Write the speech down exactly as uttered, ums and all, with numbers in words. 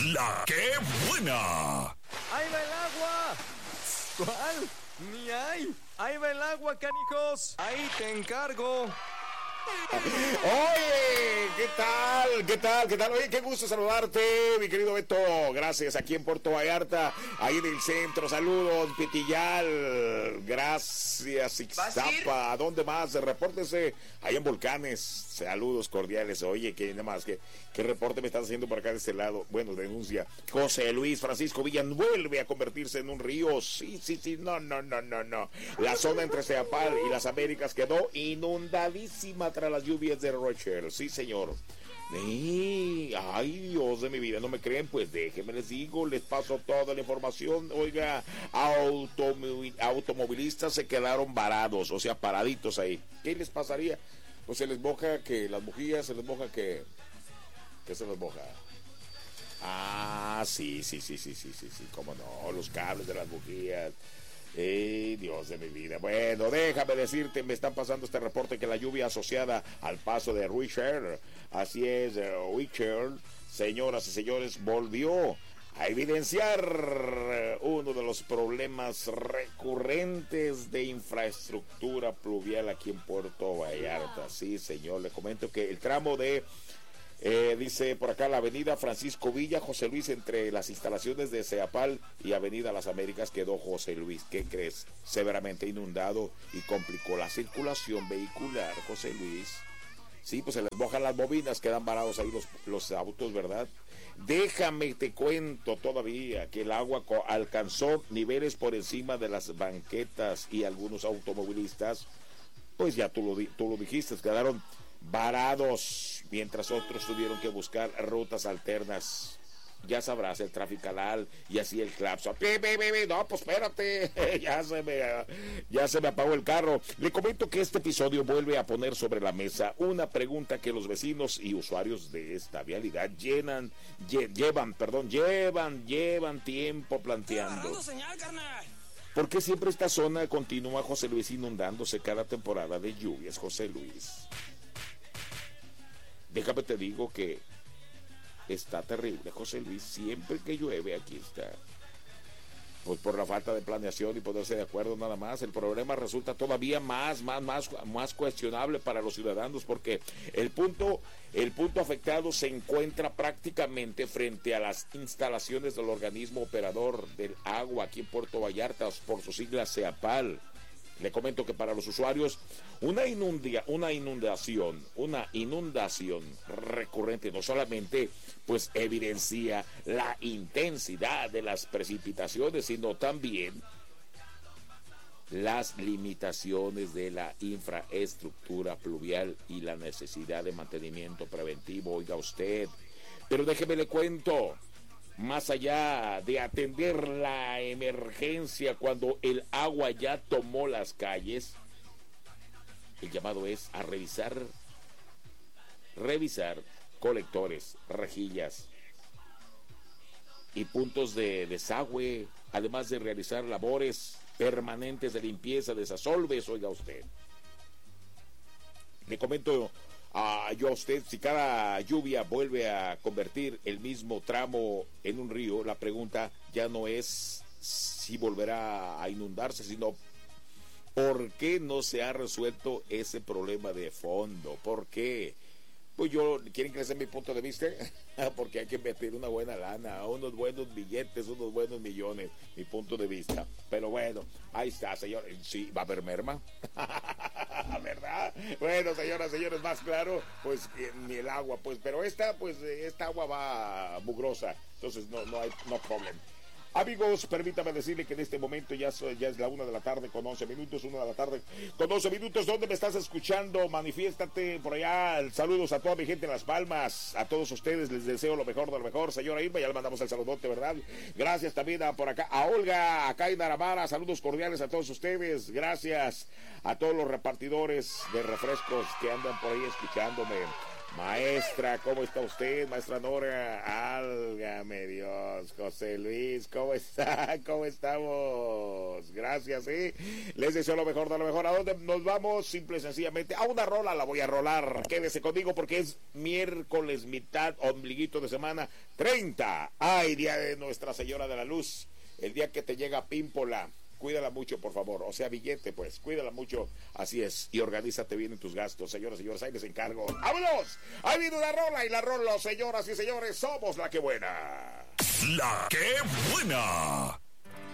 La que buena. ¡Ahí va el agua! ¿Cuál? Ni hay. ¡Ahí va el agua, canijos! ¡Ahí te encargo! Oye, ¿qué tal? ¿Qué tal? ¿Qué tal? Oye, qué gusto saludarte, mi querido Beto. Gracias, aquí en Puerto Vallarta, ahí en el centro. Saludos, Pitillal. Gracias, Ixtapa. ¿A dónde más? Repórtese ahí en Volcanes. Saludos cordiales. Oye, que nada más, que qué reporte me estás haciendo por acá de este lado. Bueno, denuncia. José Luis Francisco Villa vuelve a convertirse en un río. Sí, sí, sí. No, no, no, no, no. La zona entre Seapal y las Américas quedó inundadísima tras las lluvias de Rochelle. Sí, señor. Sí. Ay, Dios de mi vida, ¿no me creen? Pues déjenme les digo, les paso toda la información. Oiga, automovi- automovilistas se quedaron varados, o sea, paraditos ahí. ¿Qué les pasaría? Pues se les moja que las bujías, se les moja que... ¿Qué se les moja? Ah, sí, sí, sí, sí, sí, sí, sí, cómo no, los cables de las bujías. ¡Ey, Dios de mi vida! Bueno, déjame decirte, me están pasando este reporte que la lluvia asociada al paso de Richard, así es, uh, Richard, señoras y señores, volvió a evidenciar uno de los problemas recurrentes de infraestructura pluvial aquí en Puerto Vallarta. Sí, señor, le comento que el tramo de... Eh, dice por acá la avenida Francisco Villa, José Luis, entre las instalaciones de Seapal y avenida Las Américas quedó José Luis. ¿Qué crees? Severamente inundado y complicó la circulación vehicular, José Luis. Sí, pues se les mojan las bobinas, quedan varados ahí los, los autos, ¿verdad? Déjame te cuento todavía que el agua co- alcanzó niveles por encima de las banquetas y algunos automovilistas, pues ya tú lo, di- tú lo dijiste, quedaron varados, mientras otros tuvieron que buscar rutas alternas. Ya sabrás, el trafical y así el clapso. ¡Pi, pi, pi, pi! No, pues espérate, ya se me ya se me apagó el carro. Le comento que este episodio vuelve a poner sobre la mesa una pregunta que los vecinos y usuarios de esta vialidad llenan, lle, llevan, perdón, llevan, llevan tiempo planteando. Señal, carnal. ¿Por qué siempre esta zona continúa, José Luis, inundándose cada temporada de lluvias, José Luis? Déjame te digo que está terrible, José Luis. Siempre que llueve aquí está. Pues por la falta de planeación y ponerse de acuerdo nada más. El problema resulta todavía más, más, más, más cuestionable para los ciudadanos, porque el punto, el punto afectado se encuentra prácticamente frente a las instalaciones del organismo operador del agua aquí en Puerto Vallarta, por sus siglas Seapal. Le comento que para los usuarios una, inundia, una inundación, una inundación recurrente no solamente pues evidencia la intensidad de las precipitaciones, sino también las limitaciones de la infraestructura pluvial y la necesidad de mantenimiento preventivo. Oiga usted, pero déjeme le cuento. Más allá de atender la emergencia cuando el agua ya tomó las calles, el llamado es a revisar, revisar colectores, rejillas y puntos de desagüe, además de realizar labores permanentes de limpieza, desasolves. Oiga usted, le comento Uh, yo a usted, si cada lluvia vuelve a convertir el mismo tramo en un río, la pregunta ya no es si volverá a inundarse, sino ¿por qué no se ha resuelto ese problema de fondo? ¿Por qué? Pues yo, ¿quieren que sea mi punto de vista? Porque hay que meter una buena lana, unos buenos billetes, unos buenos millones, mi punto de vista. Pero bueno, ahí está, señor. Sí, va a haber merma. ¿Verdad? Bueno, señoras, señores, más claro, pues eh, ni el agua, pues, pero esta, pues, eh, esta agua va mugrosa, entonces no, no hay, no problem. Amigos, permítame decirle que en este momento ya, so, ya es la una de la tarde con once minutos, una de la tarde con once minutos. ¿Dónde me estás escuchando? Manifiéstate por allá. Saludos a toda mi gente en Las Palmas. A todos ustedes les deseo lo mejor de lo mejor. Señora Irma, ya le mandamos el saludote, ¿verdad? Gracias también a, por acá a Olga, acá en Aramara. Saludos cordiales a todos ustedes. Gracias a todos los repartidores de refrescos que andan por ahí escuchándome. Maestra, ¿cómo está usted? Maestra Nora, álgame Dios. José Luis, ¿cómo está? ¿Cómo estamos? Gracias, ¿sí? Les deseo lo mejor de lo mejor. ¿A dónde nos vamos? Simple y sencillamente a una rola, la voy a rolar. Quédese conmigo porque es miércoles, mitad, ombliguito de semana, treinta. Ay, día de Nuestra Señora de la Luz. El día que te llega Pímpola. Cuídala mucho, por favor. O sea, billete, pues. Cuídala mucho. Así es. Y organízate bien en tus gastos. Señoras y señores, ahí les encargo. ¡Vámonos! Ahí viene una rola y la rola, señoras y señores, somos la que buena. La que buena.